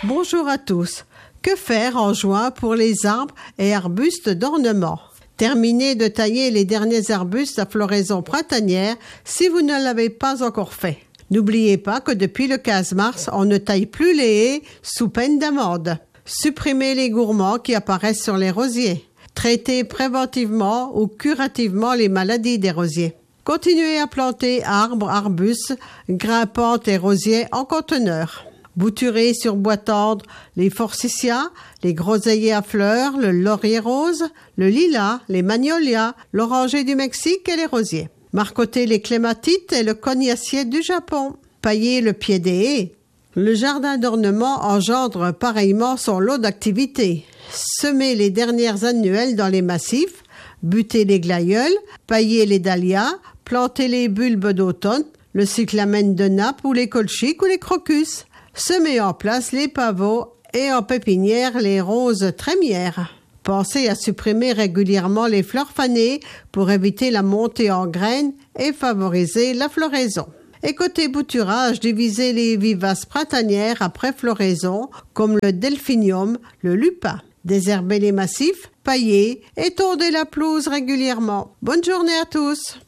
Bonjour à tous. Que faire en juin pour les arbres et arbustes d'ornement? Terminez de tailler les derniers arbustes à floraison printanière si vous ne l'avez pas encore fait. N'oubliez pas que depuis le 15 mars, on ne taille plus les haies sous peine d'amende. Supprimez les gourmands qui apparaissent sur les rosiers. Traitez préventivement ou curativement les maladies des rosiers. Continuez à planter arbres, arbustes, grimpantes et rosiers en conteneurs. Bouturez sur bois tendre les forsythias, les groseilliers à fleurs, le laurier rose, le lilas, les magnolias, l'oranger du Mexique et les rosiers. Marcotez les clématites et le cognacier du Japon. Paillez le pied des haies. Le jardin d'ornement engendre pareillement son lot d'activités. Semez les dernières annuelles dans les massifs, butez les glaïeuls, paillez les dahlias, plantez les bulbes d'automne, le cyclamen de nappe ou les colchiques ou les crocus. Semez en place les pavots et en pépinière les roses trémières. Pensez à supprimer régulièrement les fleurs fanées pour éviter la montée en graines et favoriser la floraison. Et côté bouturage, divisez les vivaces printanières après floraison comme le delphinium, le lupin. Désherbez les massifs, paillez et tondez la pelouse régulièrement. Bonne journée à tous!